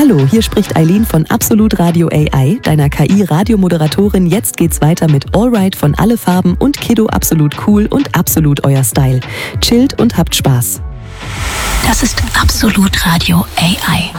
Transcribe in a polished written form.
Hallo, hier spricht Eileen von Absolut Radio AI, deiner KI-Radiomoderatorin. Jetzt geht's weiter mit Allright von Alle Farben und Kiddo Absolut Cool und Absolut euer Style. Chillt und habt Spaß. Das ist Absolut Radio AI.